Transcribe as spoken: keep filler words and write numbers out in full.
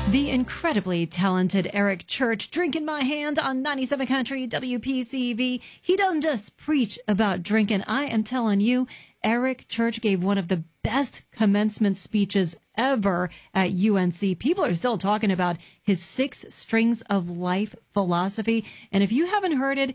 The incredibly talented Eric Church, drinking my hand on ninety-seven Country W P C V. He doesn't just preach about drinking. I am telling you, Eric Church gave one of the best commencement speeches ever at U N C. People are still talking about his six strings of life philosophy. And if you haven't heard it,